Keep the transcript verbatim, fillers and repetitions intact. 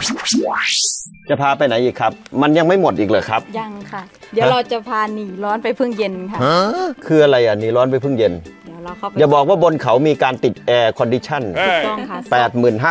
จะพาไปไหนอีกครับมันยังไม่หมดอีกเหรอครับยังค่ะเดี๋ยวเราจะพาหนีร้อนไปพึ่งเย็นค่ะคืออะไรอ่ะหนีร้อนไปพึ่งเย็นเดี๋ยวเราเข้าไปอย่าบอกว่าบนเขามีการติดแอร์คอนดิชันถูกต้องค่ะแปดหมื่นห้า